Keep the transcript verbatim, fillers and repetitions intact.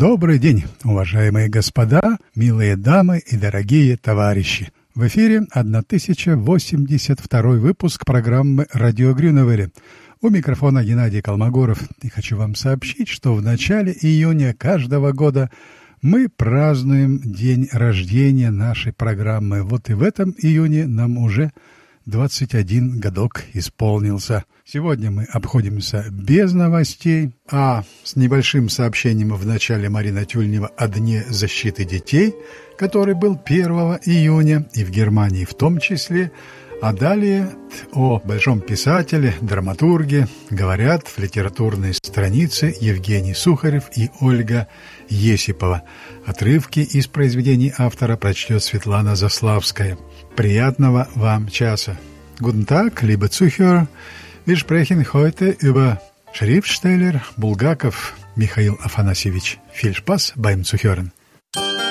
Добрый день, уважаемые господа, милые дамы и дорогие товарищи. В эфире тысяча восемьдесят второй выпуск программы «Радио Грюновере». У микрофона Геннадий Колмогоров. И хочу вам сообщить, что в начале июня каждого года мы празднуем день рождения нашей программы. Вот и в этом июне нам уже двадцать один годок исполнился. Сегодня мы обходимся без новостей, а с небольшим сообщением в начале Марина Тюльнева о Дне защиты детей, который был первого июня, и в Германии в том числе. А далее о большом писателе, драматурге говорят в литературной странице Евгений Сухарев и Ольга Есипова. Отрывки из произведений автора прочтет Светлана Заславская. Приятного вам часа. Guten Tag, liebe Zuhörer. Wir sprechen heute über Schriftsteller Булгаков Михаил Афанасьевич. Viel Spaß beim Zuhören.